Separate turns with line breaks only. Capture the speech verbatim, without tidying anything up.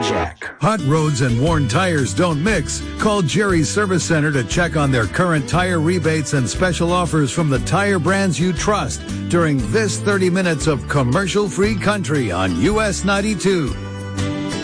check.
Hot roads and worn tires don't mix. Call Jerry's Service Center to check on their current tire rebates and special offers from the tire brands you trust during this thirty minutes of commercial-free country on U S ninety-two.